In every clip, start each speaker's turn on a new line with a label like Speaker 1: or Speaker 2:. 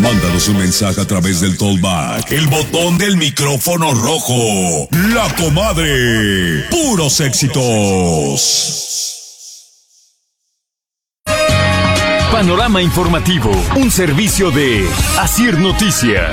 Speaker 1: Mándanos un mensaje a través del Tollback, el botón del micrófono rojo. La Comadre. Puros éxitos.
Speaker 2: Panorama informativo, un servicio de Asir Noticias.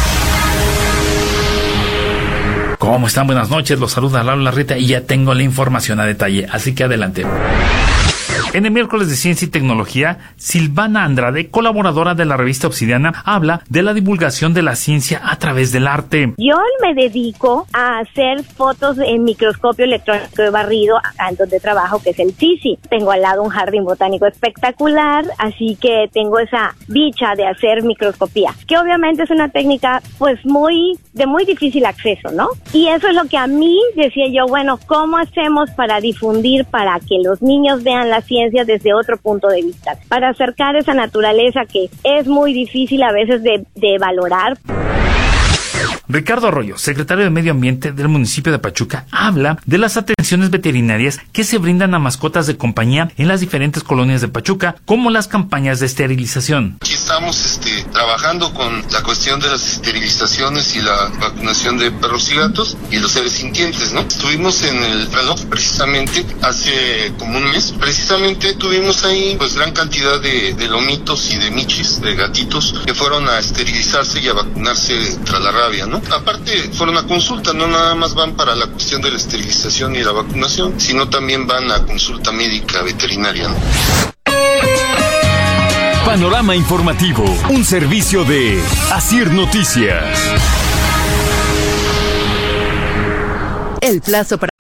Speaker 3: ¿Cómo están? Buenas noches, los saluda Lalo Larreta y ya tengo la información a detalle, así que adelante. En el miércoles de Ciencia y Tecnología, Silvana Andrade, colaboradora de la revista Obsidiana, habla de la divulgación de la ciencia a través del arte.
Speaker 4: Yo me dedico a hacer fotos en microscopio electrónico de barrido acá en donde trabajo, que es el CICI. Tengo al lado un jardín botánico espectacular, así que tengo esa dicha de hacer microscopía, que obviamente es una técnica pues de muy difícil acceso, ¿no? Y eso es lo que a mí decía yo, bueno, ¿cómo hacemos para difundir, para que los niños vean la ciencia desde otro punto de vista, para acercar esa naturaleza que es muy difícil a veces de valorar?
Speaker 3: Ricardo Arroyo, secretario de Medio Ambiente del municipio de Pachuca, habla de las atenciones veterinarias que se brindan a mascotas de compañía en las diferentes colonias de Pachuca, como las campañas de esterilización.
Speaker 5: Aquí estamos trabajando con la cuestión de las esterilizaciones y la vacunación de perros y gatos y los seres sintientes, ¿no? Estuvimos en el reloj precisamente hace como un mes. Precisamente tuvimos ahí pues gran cantidad de lomitos y de michis, de gatitos, que fueron a esterilizarse y a vacunarse contra la rabia, ¿no? Aparte, fueron a consulta, no nada más van para la cuestión de la esterilización y la vacunación, sino también van a consulta médica veterinaria, ¿no?
Speaker 2: Panorama informativo, un servicio de Asir Noticias.
Speaker 6: El plazo para